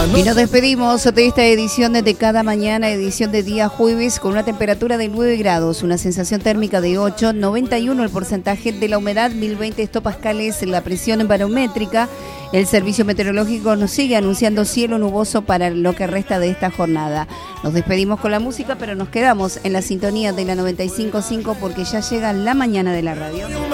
Y nos despedimos de esta edición de Cada Mañana, edición de día jueves, con una temperatura de 9 grados, una sensación térmica de 8, 91 el porcentaje de la humedad, 1020 hectopascales la presión barométrica. El servicio meteorológico nos sigue anunciando cielo nuboso para lo que resta de esta jornada. Nos despedimos con la música, pero nos quedamos en la sintonía de la 95.5 porque ya llega la mañana de la radio.